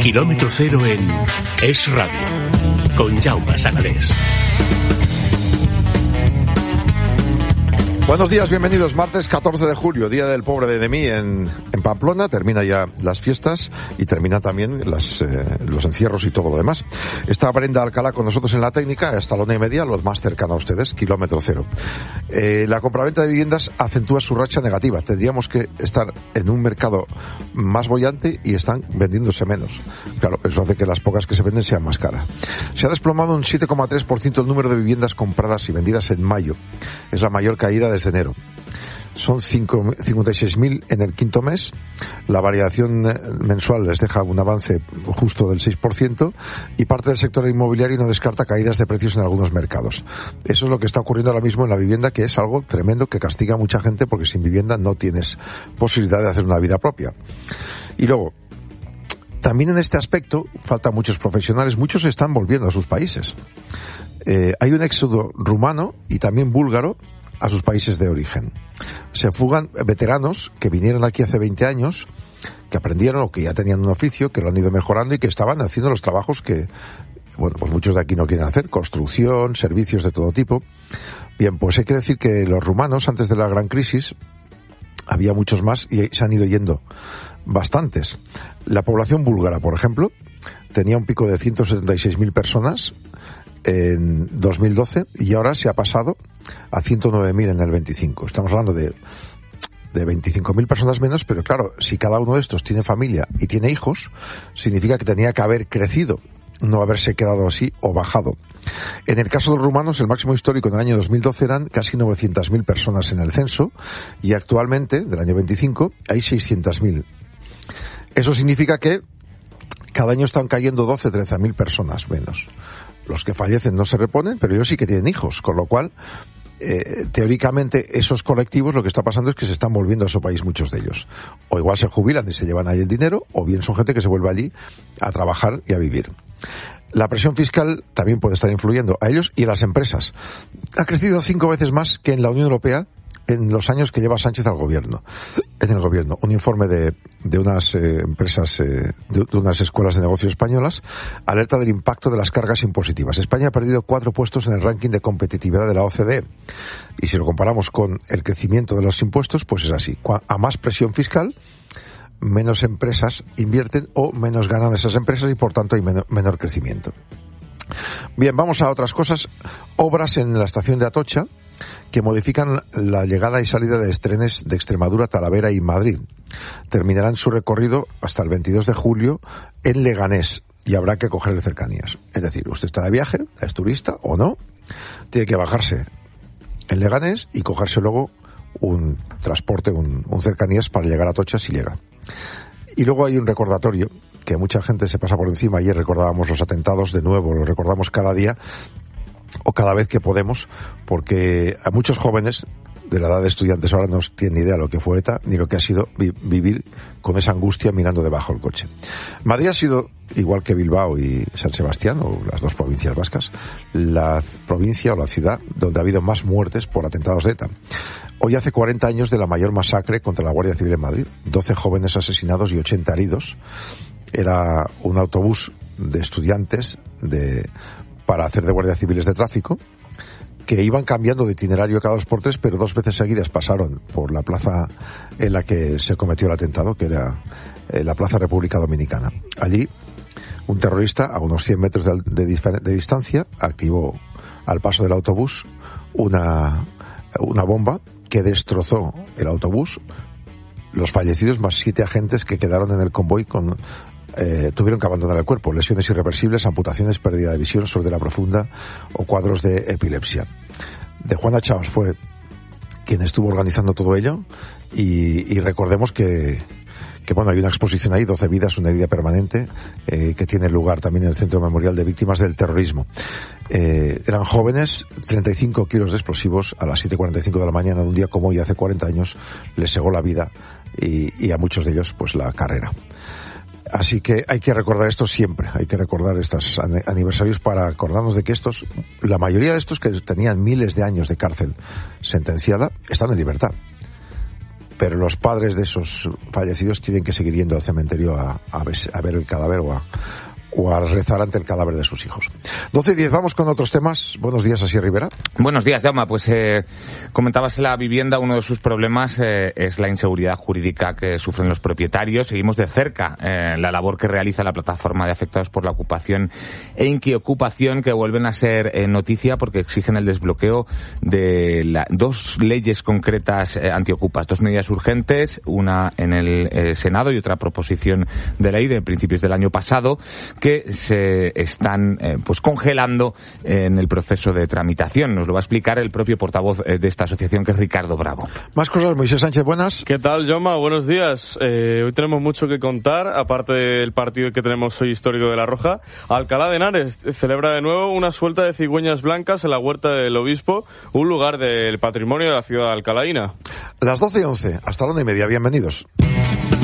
Kilómetro Cero en Es Radio, con Jaume Sagalés. Buenos días, bienvenidos. Martes 14 de julio, Día del Pobre de mí en Pamplona. Termina ya las fiestas y termina también los encierros y todo lo demás. Está Brenda Alcalá con nosotros en la técnica, hasta la 1:30, lo más cercano a ustedes, Kilómetro Cero. La compraventa de viviendas acentúa su racha negativa. Tendríamos que estar en un mercado más boyante y están vendiéndose menos. Claro, eso hace que las pocas que se venden sean más caras. Se ha desplomado un 7,3% el número de viviendas compradas y vendidas en mayo. Es la mayor caída desde enero. Son 56.000 en el quinto mes. La variación mensual les deja un avance justo del 6% y parte del sector inmobiliario no descarta caídas de precios en algunos mercados. Eso es lo que está ocurriendo ahora mismo en la vivienda, que es algo tremendo que castiga a mucha gente porque sin vivienda no tienes posibilidad de hacer una vida propia. Y luego, también en este aspecto faltan muchos profesionales, muchos están volviendo a sus países. Hay un éxodo rumano y también búlgaro a sus países de origen. Se fugan veteranos que vinieron aquí hace 20 años, que aprendieron o que ya tenían un oficio, que lo han ido mejorando y que estaban haciendo los trabajos que, bueno, pues muchos de aquí no quieren hacer, construcción, servicios de todo tipo. Bien, pues hay que decir que los rumanos, antes de la gran crisis, había muchos más y se han ido yendo bastantes. La población búlgara, por ejemplo, tenía un pico de 176.000 personas en 2012 y ahora se ha pasado a 109.000 en el 25. Estamos hablando de 25.000 personas menos, pero claro, si cada uno de estos tiene familia y tiene hijos, significa que tenía que haber crecido, no haberse quedado así o bajado. En el caso de los rumanos, el máximo histórico en el año 2012 eran casi 900.000 personas en el censo y actualmente, del año 25, hay 600.000. Eso significa que cada año están cayendo 13.000 personas menos. Los que fallecen no se reponen, pero ellos sí que tienen hijos, con lo cual, teóricamente, esos colectivos lo que está pasando es que se están volviendo a su país muchos de ellos. O igual se jubilan y se llevan ahí el dinero, o bien son gente que se vuelve allí a trabajar y a vivir. La presión fiscal también puede estar influyendo a ellos y a las empresas. Ha crecido 5 veces más que en la Unión Europea en los años que lleva Sánchez en el gobierno. Un informe de unas empresas, de unas escuelas de negocios españolas, alerta del impacto de las cargas impositivas. España ha perdido 4 puestos en el ranking de competitividad de la OCDE. Y si lo comparamos con el crecimiento de los impuestos, pues es así. A más presión fiscal, menos empresas invierten o menos ganan esas empresas y por tanto hay menor crecimiento. Bien, vamos a otras cosas. Obras en la estación de Atocha que modifican la llegada y salida de trenes de Extremadura, Talavera y Madrid. Terminarán su recorrido hasta el 22 de julio en Leganés y habrá que coger cercanías. Es decir, usted está de viaje, es turista o no, tiene que bajarse en Leganés y cogerse luego un transporte, un cercanías para llegar a Atocha si llega. Y luego hay un recordatorio que mucha gente se pasa por encima. Ayer recordábamos los atentados, de nuevo lo recordamos cada día o cada vez que podemos, porque a muchos jóvenes de la edad de estudiantes ahora no tienen ni idea de lo que fue ETA ni lo que ha sido vivir con esa angustia mirando debajo del coche. Madrid ha sido, igual que Bilbao y San Sebastián, o las dos provincias vascas, la provincia o la ciudad donde ha habido más muertes por atentados de ETA. Hoy hace 40 años de la mayor masacre contra la Guardia Civil en Madrid. 12 jóvenes asesinados y 80 heridos. Era un autobús de estudiantes para hacer de guardias civiles de tráfico, que iban cambiando de itinerario cada 2x3, pero 2 veces seguidas pasaron por la plaza en la que se cometió el atentado, que era la Plaza República Dominicana. Allí, un terrorista, a unos 100 metros de distancia, activó al paso del autobús una bomba que destrozó el autobús. Los fallecidos, más 7 agentes que quedaron en el convoy tuvieron que abandonar el cuerpo. Lesiones irreversibles, amputaciones, pérdida de visión, sordera profunda o cuadros de epilepsia. De Juana Chavas fue quien estuvo organizando todo ello y recordemos que bueno, hay una exposición ahí, 12 vidas, una herida permanente, que tiene lugar también en el Centro Memorial de Víctimas del Terrorismo. Eran jóvenes, 35 kilos de explosivos a las 7:45 de la mañana de un día como hoy, hace 40 años, les cegó la vida y a muchos de ellos pues la carrera. Así que hay que recordar esto siempre, hay que recordar estos aniversarios para acordarnos de que la mayoría de estos que tenían miles de años de cárcel sentenciada, están en libertad. pero los padres de esos fallecidos tienen que seguir yendo al cementerio a ver el cadáver o a rezar ante el cadáver de sus hijos. 12:10, vamos con otros temas. Buenos días, Asier Rivera. Buenos días, Jaume. Pues comentabas la vivienda, uno de sus problemas es la inseguridad jurídica que sufren los propietarios. Seguimos de cerca la labor que realiza la plataforma de afectados por la ocupación e inquiocupación, que vuelven a ser noticia porque exigen el desbloqueo de dos leyes concretas antiocupas, dos medidas urgentes, una en el Senado y otra proposición de ley de principios del año pasado, que se están congelando en el proceso de tramitación. Nos lo va a explicar el propio portavoz de esta asociación, que es Ricardo Bravo. Más cosas, Moisés Sánchez, buenas. ¿Qué tal, Jaume? Buenos días. Hoy tenemos mucho que contar, aparte del partido que tenemos hoy histórico de La Roja. Alcalá de Henares celebra de nuevo una suelta de cigüeñas blancas en la Huerta del Obispo, un lugar del patrimonio de la ciudad alcalaína. Las 12:11, hasta la 1:30, bienvenidos.